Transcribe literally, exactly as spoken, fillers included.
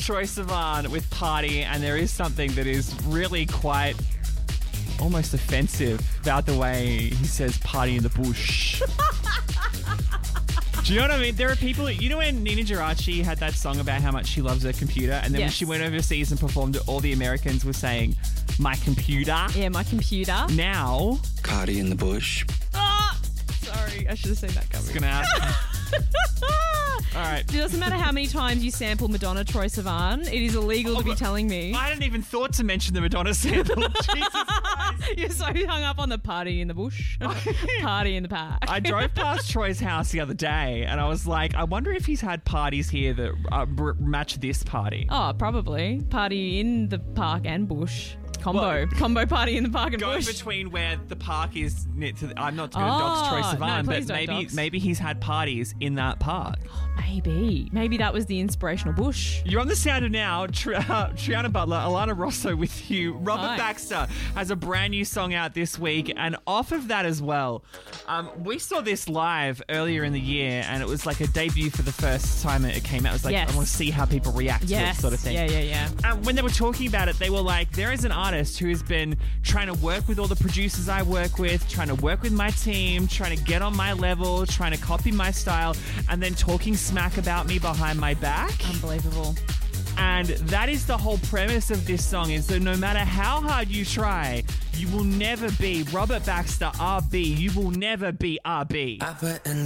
Troye Sivan with Party, and there is something that is really quite almost offensive about the way he says party in the bush. Do you know what I mean? There are people, you know when Nina Geraci had that song about how much she loves her computer, and then when Yes. she went overseas and performed it, all the Americans were saying, my computer. Yeah, my computer. Now, Party in the bush. Ah! Sorry, I should have seen that coming. it's going to happen. All right. It doesn't matter how many times you sample Madonna Troye Sivan, it is illegal Oh, to be but telling me. I hadn't even thought to mention the Madonna sample. Jesus Christ. You're so hung up on the party in the bush, party in the park. I drove past Troy's house the other day, and I was like, I wonder if he's had parties here that uh, r- match this party. Oh, probably. Party in the park and bush. Combo. Well, Combo party in the park and Go bush. between where the park is. Near to the, I'm not going to Oh, dox Troye no, Sivan, please but don't maybe dox. maybe he's had parties in that park. Maybe. Maybe that was the inspirational bush. You're on the sound of now. Tri- uh, Triana Butler, Alana Rosso with you. Robert Hi. Baxter has a brand new song out this week, and off of that as well, um, we saw this live earlier in the year, and it was like a debut for the first time it came out. It was like, Yes. I want to see how people react to Yes. it, sort of thing. Yeah, yeah, yeah. And when they were talking about it, they were like, there is an artist who has been trying to work with all the producers I work with, trying to work with my team, trying to get on my level, trying to copy my style, and then talking smack about me behind my back. Unbelievable. And that is the whole premise of this song, is that no matter how hard you try, you will never be Robert Baxter R B. You will never be R B. I put in